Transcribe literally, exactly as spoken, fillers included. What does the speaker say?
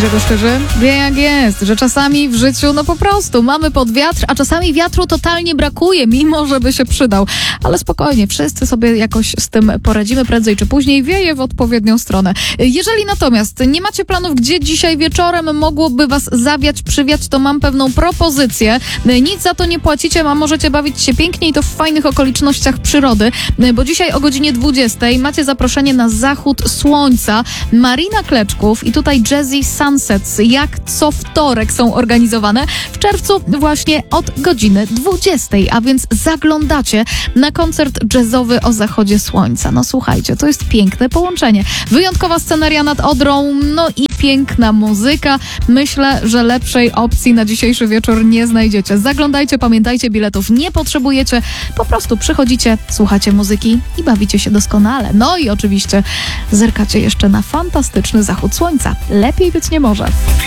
Grzegorz Chyży wie jak jest, że czasami w życiu no po prostu mamy pod wiatr, a czasami wiatru totalnie brakuje, mimo że by się przydał. Ale spokojnie, wszyscy sobie jakoś z tym poradzimy, prędzej czy później wieje w odpowiednią stronę. Jeżeli natomiast nie macie planów, gdzie dzisiaj wieczorem mogłoby was zawiać, przywiać, to mam pewną propozycję. Nic za to nie płacicie, a możecie bawić się pięknie i to w fajnych okolicznościach przyrody, bo dzisiaj o godzinie dwudziestej macie zaproszenie na zachód słońca. Marina Kleczków i tutaj Jazzy Sunsets, jak co wtorek są organizowane w czerwcu właśnie od godziny dwudziestej, a więc zaglądacie na koncert jazzowy o zachodzie słońca. No słuchajcie, to jest piękne połączenie. Wyjątkowa sceneria nad Odrą, no i piękna muzyka. Myślę, że lepszej opcji na dzisiejszy wieczór nie znajdziecie. Zaglądajcie, pamiętajcie, biletów nie potrzebujecie. Po prostu przychodzicie, słuchacie muzyki i bawicie się doskonale. No i oczywiście zerkacie jeszcze na fantastyczny zachód słońca. Lepiej być nie może.